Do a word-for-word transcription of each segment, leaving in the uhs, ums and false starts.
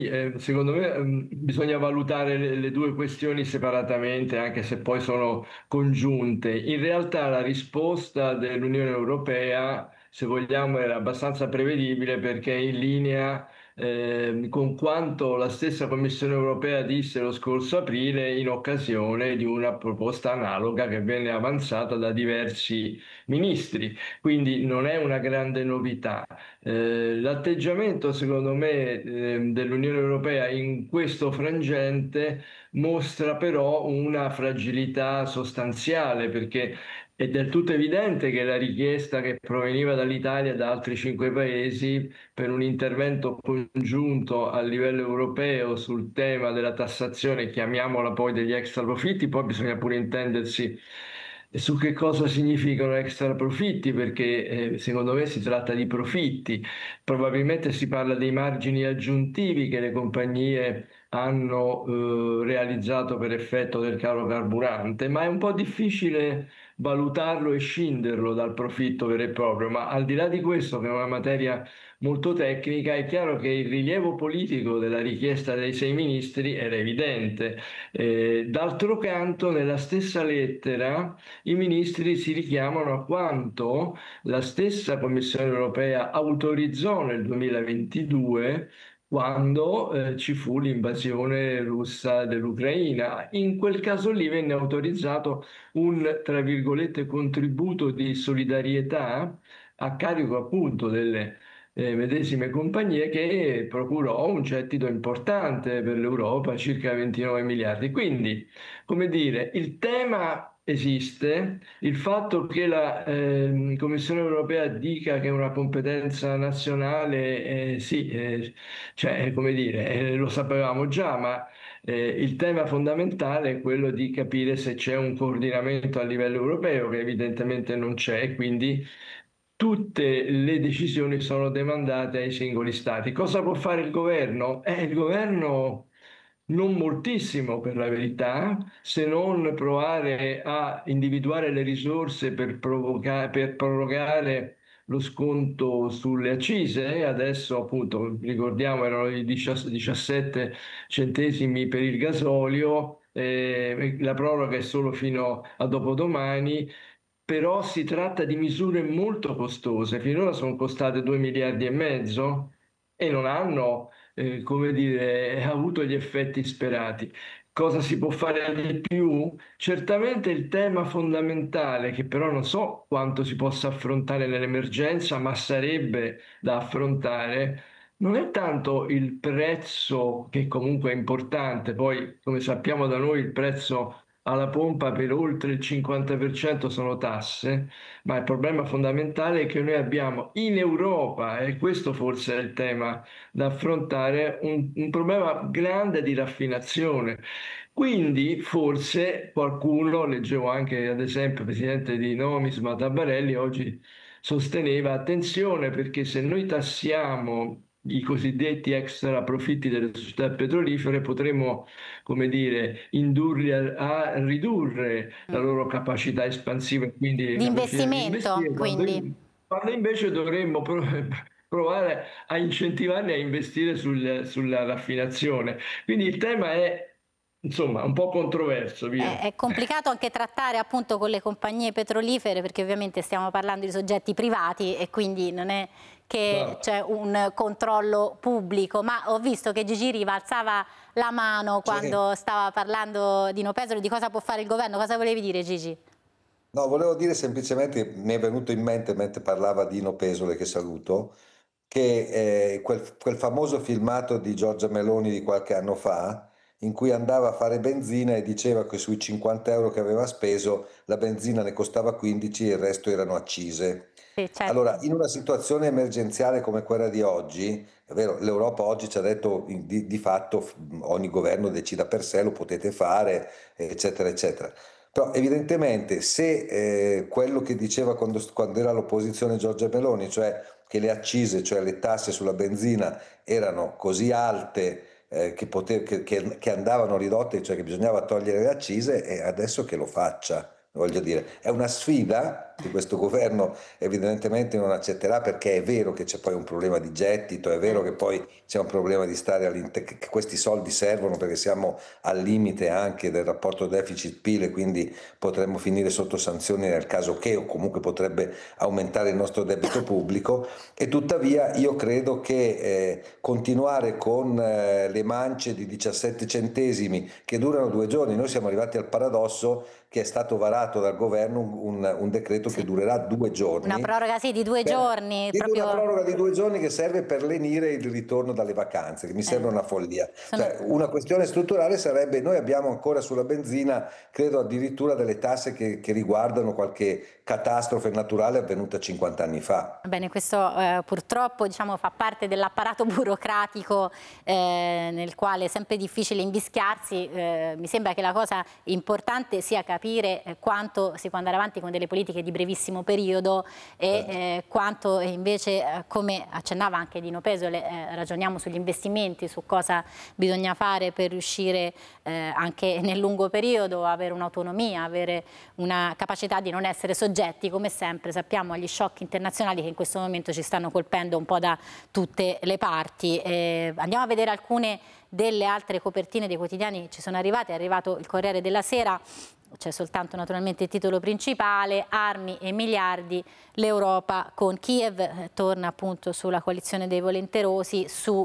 Eh, secondo me ehm, bisogna valutare le, le due questioni separatamente, anche se poi sono congiunte. In realtà la risposta dell'Unione Europea, se vogliamo, era abbastanza prevedibile perché è in linea ehm, con quanto la stessa Commissione Europea disse lo scorso aprile in occasione di una proposta analoga che venne avanzata da diversi ministri. Quindi non è una grande novità. Eh, l'atteggiamento, secondo me, ehm, dell'Unione Europea in questo frangente mostra però una fragilità sostanziale, perché è del tutto evidente che la richiesta che proveniva dall'Italia e da altri cinque paesi per un intervento congiunto a livello europeo sul tema della tassazione, chiamiamola poi degli extra profitti, poi bisogna pure intendersi su che cosa significano extra profitti, perché eh, secondo me si tratta di profitti. Probabilmente si parla dei margini aggiuntivi che le compagnie hanno eh, realizzato per effetto del caro carburante, ma è un po' difficile valutarlo e scinderlo dal profitto vero e proprio. Ma al di là di questo, che è una materia molto tecnica, è chiaro che il rilievo politico della richiesta dei sei ministri era evidente. Eh, d'altro canto, nella stessa lettera, i ministri si richiamano a quanto la stessa Commissione europea autorizzò nel duemilaventidue, quando eh, ci fu l'invasione russa dell'Ucraina. In quel caso lì venne autorizzato un, tra virgolette, contributo di solidarietà a carico appunto delle eh, medesime compagnie, che procurò un gettito importante per l'Europa, circa ventinove miliardi. Quindi, come dire, il tema esiste, il fatto che la ehm, Commissione europea dica che è una competenza nazionale, eh, sì, eh, cioè, come dire, eh, lo sapevamo già, ma eh, il tema fondamentale è quello di capire se c'è un coordinamento a livello europeo, che evidentemente non c'è, e quindi tutte le decisioni sono demandate ai singoli stati. Cosa può fare il governo? Eh, il governo non moltissimo, per la verità, se non provare a individuare le risorse per, provoca- per prorogare lo sconto sulle accise. Adesso, appunto, ricordiamo, erano i diciassette centesimi per il gasolio, eh, la proroga è solo fino a dopodomani. Però si tratta di misure molto costose. Finora sono costate due miliardi e mezzo e non hanno, eh, come dire, avuto gli effetti sperati. Cosa si può fare di più? Certamente il tema fondamentale, che però non so quanto si possa affrontare nell'emergenza, ma sarebbe da affrontare, non è tanto il prezzo, che comunque è importante. Poi, come sappiamo da noi, il prezzo alla pompa per oltre il cinquanta per cento sono tasse, ma il problema fondamentale è che noi abbiamo in Europa, e questo forse è il tema da affrontare, un, un problema grande di raffinazione. Quindi forse qualcuno, leggevo anche ad esempio il presidente di Nomis, Tabarelli, oggi sosteneva: attenzione, perché se noi tassiamo i cosiddetti extra profitti delle società petrolifere, potremmo, come dire, indurli a, a ridurre la Mm. loro capacità espansiva e quindi Di capacità di investimento, investire, quando, quindi. quando invece dovremmo pro- provare a incentivarli a investire sul- sulla raffinazione. Quindi il tema è, insomma, un po' controverso, È, via. è complicato anche trattare appunto con le compagnie petrolifere, perché ovviamente stiamo parlando di soggetti privati e quindi non è che Esatto. c'è un controllo pubblico, ma ho visto che Gigi Riva alzava la mano Sì. quando stava parlando di No Pesaro, di cosa può fare il governo. Cosa volevi dire, Gigi? No, volevo dire semplicemente, mi è venuto in mente mentre parlava Dino Pesole, che saluto, che eh, quel, quel famoso filmato di Giorgia Meloni di qualche anno fa, in cui andava a fare benzina e diceva che sui cinquanta euro che aveva speso la benzina ne costava quindici e il resto erano accise. Sì, Allora, certo. in una situazione emergenziale come quella di oggi, è vero, l'Europa oggi ci ha detto di, di fatto ogni governo decida per sé, lo potete fare, eccetera, eccetera. Però evidentemente se eh, quello che diceva quando, quando era all'opposizione Giorgia Meloni, cioè che le accise, cioè le tasse sulla benzina erano così alte eh, che, poter- che- che- che andavano ridotte, cioè che bisognava togliere le accise, e adesso che lo faccia, voglio dire, è una sfida che questo governo evidentemente non accetterà, perché è vero che c'è poi un problema di gettito, è vero che poi c'è un problema di stare all'interno, che questi soldi servono perché siamo al limite anche del rapporto deficit-P I L e quindi potremmo finire sotto sanzioni nel caso che, o comunque potrebbe aumentare il nostro debito pubblico, e tuttavia io credo che eh, continuare con eh, le mance di diciassette centesimi che durano due giorni, noi siamo arrivati al paradosso che è stato varato dal governo un, un decreto Sì. che durerà due giorni. Una proroga sì di due per, giorni. di proprio... Una proroga di due giorni che serve per lenire il ritorno dalle vacanze, che mi sembra Eh, una follia. sono... Cioè, una questione strutturale sarebbe, noi abbiamo ancora sulla benzina, credo addirittura delle tasse che, che riguardano qualche catastrofe naturale avvenuta cinquanta anni fa. Bene, questo eh, purtroppo diciamo, fa parte dell'apparato burocratico eh, nel quale è sempre difficile invischiarsi. Eh, mi sembra che la cosa importante sia capire eh, quanto si può andare avanti con delle politiche di brevissimo periodo e eh, quanto invece, eh, come accennava anche Dino Pesole, eh, ragioniamo sugli investimenti, su cosa bisogna fare per riuscire eh, anche nel lungo periodo a avere un'autonomia, avere una capacità di non essere soggetti, come sempre sappiamo, agli shock internazionali che in questo momento ci stanno colpendo un po' da tutte le parti. Eh, andiamo a vedere alcune delle altre copertine dei quotidiani che ci sono arrivate. È arrivato il Corriere della Sera, c'è soltanto naturalmente il titolo principale: armi e miliardi, l'Europa con Kiev. Eh, torna appunto sulla coalizione dei volenterosi, su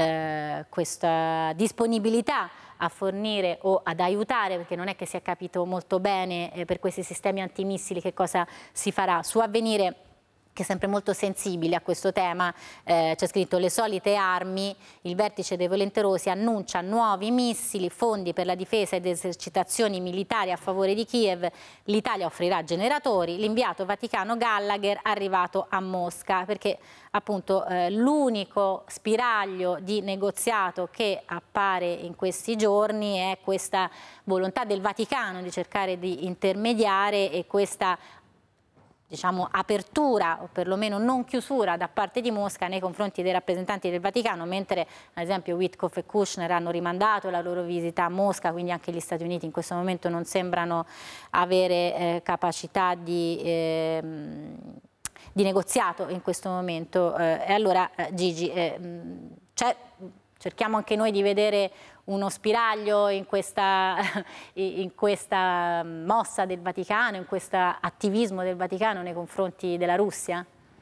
eh, questa disponibilità a fornire o ad aiutare, perché non è che si è capito molto bene eh, per questi sistemi antimissili che cosa si farà. Su Avvenire, che è sempre molto sensibile a questo tema, eh, c'è scritto: le solite armi, il vertice dei volenterosi annuncia nuovi missili, fondi per la difesa ed esercitazioni militari a favore di Kiev, l'Italia offrirà generatori, l'inviato vaticano Gallagher arrivato a Mosca, perché appunto eh, l'unico spiraglio di negoziato che appare in questi giorni è questa volontà del Vaticano di cercare di intermediare e questa, diciamo, apertura o perlomeno non chiusura da parte di Mosca nei confronti dei rappresentanti del Vaticano, mentre ad esempio Witkoff e Kushner hanno rimandato la loro visita a Mosca, quindi anche gli Stati Uniti in questo momento non sembrano avere eh, capacità di, eh, di negoziato in questo momento. Eh, e allora eh, Gigi, eh, c'è, cerchiamo anche noi di vedere uno spiraglio in questa, in questa mossa del Vaticano, in questo attivismo del Vaticano nei confronti della Russia?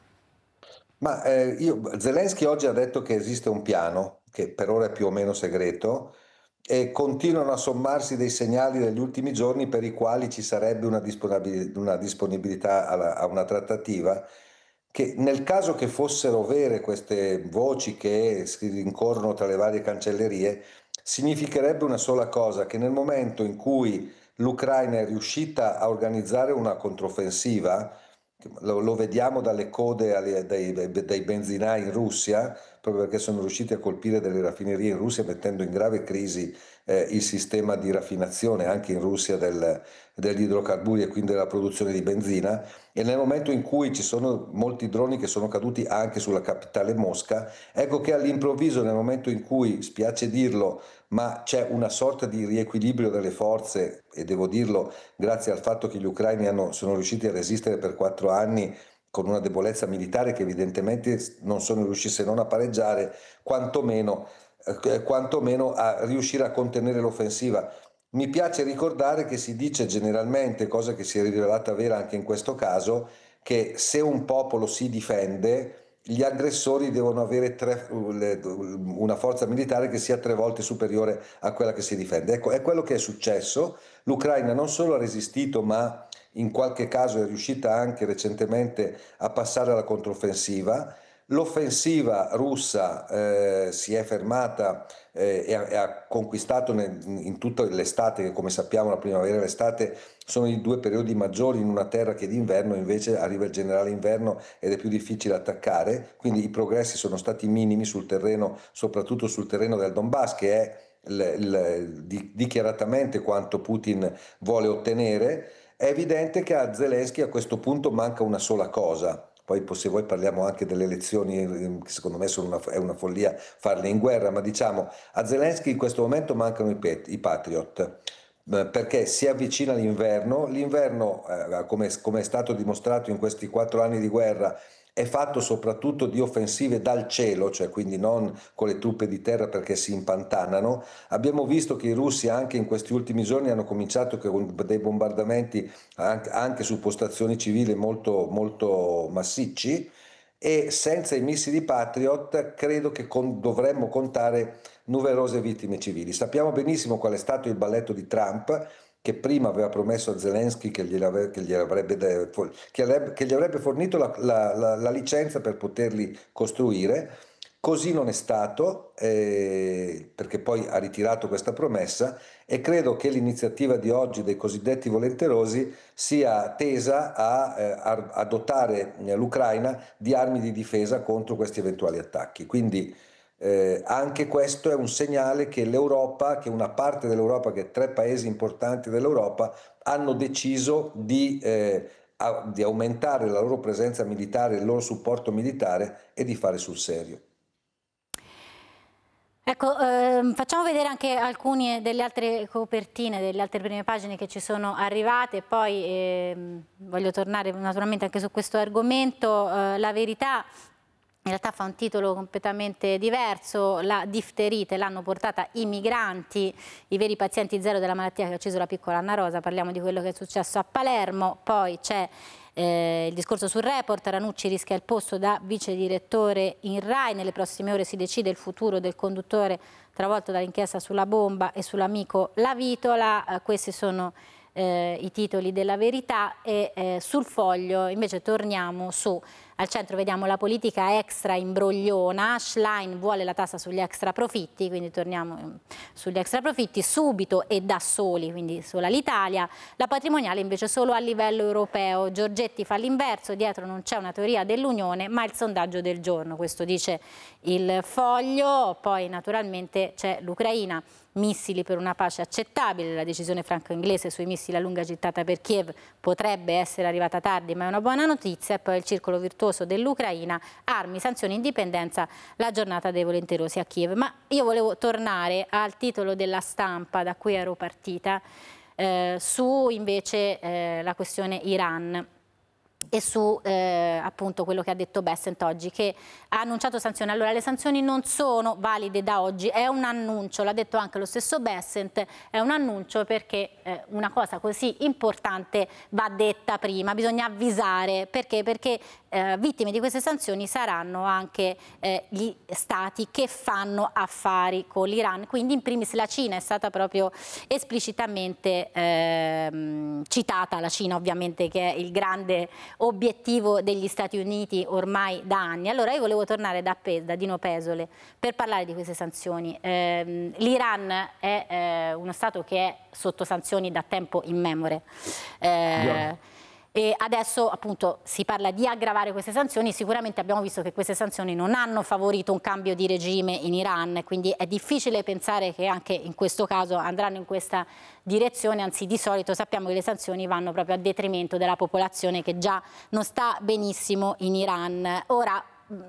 Ma eh, io, Zelensky oggi ha detto che esiste un piano, che per ora è più o meno segreto, e continuano a sommarsi dei segnali degli ultimi giorni per i quali ci sarebbe una disponibilità, una disponibilità alla, a una trattativa, che nel caso che fossero vere queste voci che si rincorrono tra le varie cancellerie, significherebbe una sola cosa: che nel momento in cui l'Ucraina è riuscita a organizzare una controffensiva, lo, lo vediamo dalle code alle, dai, dai, dai benzinai in Russia, proprio perché sono riusciti a colpire delle raffinerie in Russia, mettendo in grave crisi eh, il sistema di raffinazione anche in Russia del, degli idrocarburi e quindi della produzione di benzina. E nel momento in cui ci sono molti droni che sono caduti anche sulla capitale Mosca, ecco che all'improvviso, nel momento in cui, spiace dirlo, ma c'è una sorta di riequilibrio delle forze, e devo dirlo grazie al fatto che gli ucraini hanno, sono riusciti a resistere per quattro anni con una debolezza militare che evidentemente non sono riusciti, se non a pareggiare, quantomeno, eh, quantomeno a riuscire a contenere l'offensiva. Mi piace ricordare che si dice generalmente, cosa che si è rivelata vera anche in questo caso, che se un popolo si difende, gli aggressori devono avere tre, una forza militare che sia tre volte superiore a quella che si difende. Ecco, è quello che è successo. L'Ucraina non solo ha resistito, ma in qualche caso è riuscita anche recentemente a passare alla controffensiva. L'offensiva russa eh, si è fermata eh, e, ha, e ha conquistato nel, in tutta l'estate, che come sappiamo la primavera e l'estate sono i due periodi maggiori in una terra che d'inverno, invece arriva il generale inverno ed è più difficile attaccare, quindi i progressi sono stati minimi sul terreno, soprattutto sul terreno del Donbass, che è il, il, di, dichiaratamente quanto Putin vuole ottenere. È evidente che a Zelensky a questo punto manca una sola cosa. Poi se vuoi parliamo anche delle elezioni, che secondo me sono una, è una follia farle in guerra, ma diciamo a Zelensky in questo momento mancano i, pet, i Patriot. perché si avvicina l'inverno. L'inverno, eh, come, come è stato dimostrato in questi quattro anni di guerra, è fatto soprattutto di offensive dal cielo, cioè quindi non con le truppe di terra perché si impantanano. Abbiamo visto che i russi anche in questi ultimi giorni hanno cominciato con dei bombardamenti anche, anche su postazioni civili molto, molto massicci, e senza i missili Patriot credo che con, dovremmo contare numerose vittime civili. Sappiamo benissimo qual è stato il balletto di Trump, che prima aveva promesso a Zelensky che gli, avrebbe, che gli, avrebbe, che avrebbe, che gli avrebbe fornito la, la, la, la licenza per poterli costruire. Così non è stato, eh, perché poi ha ritirato questa promessa, e credo che l'iniziativa di oggi dei cosiddetti volenterosi sia tesa a, eh, a, a dotare l'Ucraina di armi di difesa contro questi eventuali attacchi. Quindi eh, anche questo è un segnale che l'Europa, che una parte dell'Europa, che tre paesi importanti dell'Europa, hanno deciso di, eh, a, di aumentare la loro presenza militare, il loro supporto militare e di fare sul serio. Ecco, ehm, facciamo vedere anche alcune delle altre copertine, delle altre prime pagine che ci sono arrivate, poi ehm, voglio tornare naturalmente anche su questo argomento. Eh, la Verità in realtà fa un titolo completamente diverso: la difterite l'hanno portata i migranti, i veri pazienti zero della malattia che ha ucciso la piccola Anna Rosa. Parliamo di quello che è successo a Palermo. Poi c'è Eh, il discorso sul report: Ranucci rischia il posto da vice direttore in Rai, nelle prossime ore si decide il futuro del conduttore travolto dall'inchiesta sulla bomba e sull'amico La Vitola. Eh, questi sono eh, i titoli della Verità, e eh, sul Foglio invece torniamo su. Al centro vediamo la politica extra imbrogliona, Schlein vuole la tassa sugli extra profitti, quindi torniamo sugli extra profitti subito e da soli, quindi sola l'Italia. La patrimoniale invece solo a livello europeo, Giorgetti fa l'inverso, dietro non c'è una teoria dell'Unione ma il sondaggio del giorno, questo dice il Foglio. Poi naturalmente c'è l'Ucraina, missili per una pace accettabile, la decisione franco-inglese sui missili a lunga gittata per Kiev potrebbe essere arrivata tardi ma è una buona notizia. E poi il circolo virtuoso dell'Ucraina, armi, sanzioni, indipendenza, la giornata dei volenterosi a Kiev. Ma io volevo tornare al titolo della Stampa da cui ero partita, eh, su invece eh, la questione Iran e su eh, appunto quello che ha detto Bessent oggi, che ha annunciato sanzioni. Allora, le sanzioni non sono valide da oggi, è un annuncio, l'ha detto anche lo stesso Bessent, è un annuncio perché eh, una cosa così importante va detta prima, bisogna avvisare. Perché? Perché eh, vittime di queste sanzioni saranno anche eh, gli stati che fanno affari con l'Iran, quindi in primis la Cina è stata proprio esplicitamente eh, citata, la Cina ovviamente che è il grande obiettivo degli Stati Uniti ormai da anni. Allora io volevo tornare da, Pe da Dino Pesole per parlare di queste sanzioni. Eh, L'Iran è eh, uno Stato che è sotto sanzioni da tempo immemore. Eh, yeah. E adesso appunto si parla di aggravare queste sanzioni. Sicuramente abbiamo visto che queste sanzioni non hanno favorito un cambio di regime in Iran, quindi è difficile pensare che anche in questo caso andranno in questa direzione, anzi di solito sappiamo che le sanzioni vanno proprio a detrimento della popolazione che già non sta benissimo in Iran. Ora,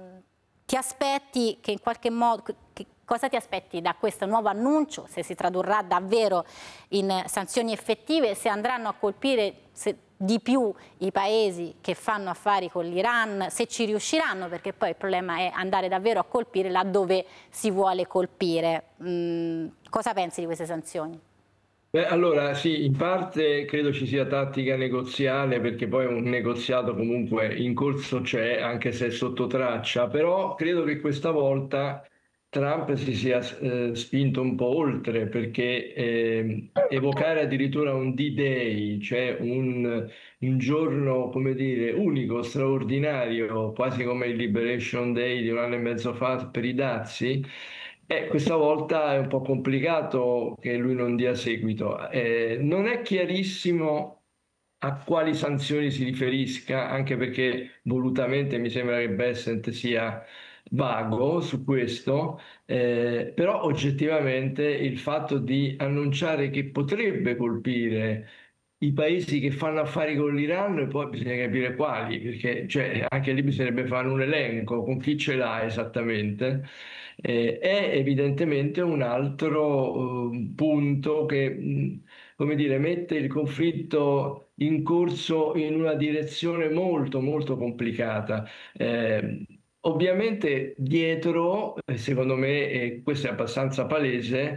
ti aspetti che in qualche modo... Che, cosa ti aspetti da questo nuovo annuncio, se si tradurrà davvero in sanzioni effettive, se andranno a colpire se, di più i paesi che fanno affari con l'Iran, se ci riusciranno, perché poi il problema è andare davvero a colpire laddove si vuole colpire. Mm, cosa pensi di queste sanzioni? Beh, allora sì, in parte credo ci sia tattica negoziale, perché poi un negoziato comunque in corso c'è, anche se è sotto traccia, però credo che questa volta Trump si sia eh, spinto un po' oltre, perché eh, evocare addirittura un D-Day, cioè un, un giorno, come dire, unico, straordinario, quasi come il Liberation Day di un anno e mezzo fa per i dazi, eh, questa volta è un po' complicato che lui non dia seguito. Eh, non è chiarissimo a quali sanzioni si riferisca, anche perché volutamente mi sembra che Bessent sia vago su questo, eh, però oggettivamente il fatto di annunciare che potrebbe colpire i paesi che fanno affari con l'Iran, e poi bisogna capire quali, perché cioè, anche lì bisognerebbe fare un elenco con chi ce l'ha esattamente. Eh, è evidentemente un altro eh, punto che, mh, come dire, mette il conflitto in corso in una direzione molto, molto complicata. Eh, Ovviamente dietro, eh, secondo me, e questo è abbastanza palese,